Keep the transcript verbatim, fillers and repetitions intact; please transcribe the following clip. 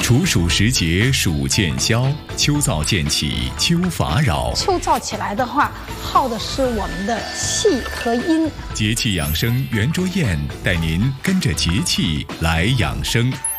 处暑时节暑渐消，秋燥渐起秋乏扰。 秋燥起来的话，耗的是我们的气和阴。 节气养生圆桌宴带您跟着节气来养生。